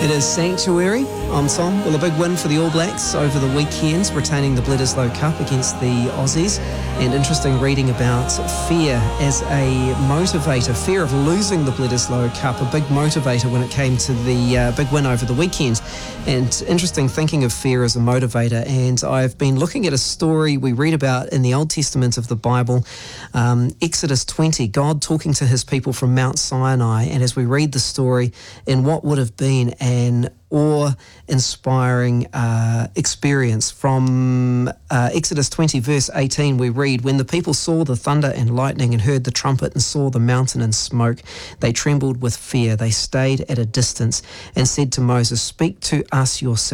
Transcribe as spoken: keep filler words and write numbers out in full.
It is Sanctuary. I'm Tom. Well, a big win for the All Blacks over the weekend, retaining the Bledisloe Cup against the Aussies. And interesting reading about fear as a motivator, fear of losing the Bledisloe Cup, a big motivator when it came to the uh, big win over the weekend. And interesting thinking of fear as a motivator. And I've been looking at a story we read about in the Old Testament of the Bible, um, Exodus twenty, God talking to his people from Mount Sinai. And as we read the story, in what would have been an awe-inspiring uh, experience from uh, Exodus twenty verse eighteen, we read, when the people saw the thunder and lightning and heard the trumpet and saw the mountain and smoke, they trembled with fear. They stayed at a distance and said to Moses, speak to us yourself.